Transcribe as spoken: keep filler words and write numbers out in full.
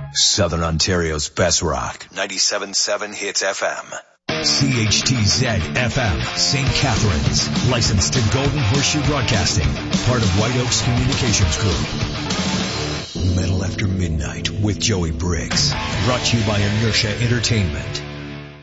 Southern Ontario's best rock. ninety-seven point seven Hits F M. C H T Z F M, Saint Catharines. Licensed to Golden Horseshoe Broadcasting. Part of White Oaks Communications Group. Metal After Midnight with Joey Briggs. Brought to you by Inertia Entertainment.